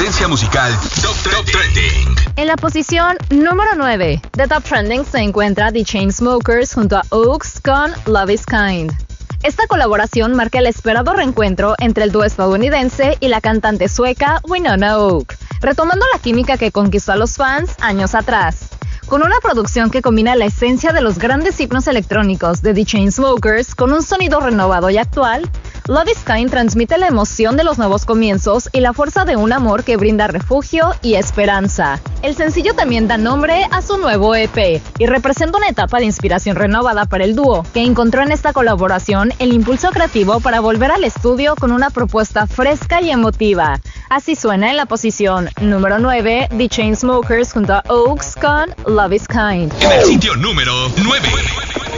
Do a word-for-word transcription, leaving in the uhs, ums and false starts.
tendencia musical Top, Top Trending. En la posición número nueve de Top Trending se encuentra The Chainsmokers junto a Oaks con Love Is Kind. Esta colaboración marca el esperado reencuentro entre el dúo estadounidense y la cantante sueca Winona Oak, retomando la química que conquistó a los fans años atrás. Con una producción que combina la esencia de los grandes himnos electrónicos de The Chainsmokers con un sonido renovado y actual, Love Is Kind transmite la emoción de los nuevos comienzos y la fuerza de un amor que brinda refugio y esperanza. El sencillo también da nombre a su nuevo E P y representa una etapa de inspiración renovada para el dúo, que encontró en esta colaboración el impulso creativo para volver al estudio con una propuesta fresca y emotiva. Así suena en la posición número nueve The Chainsmokers junto a Oaks con Love Is Kind. En el sitio número nueve.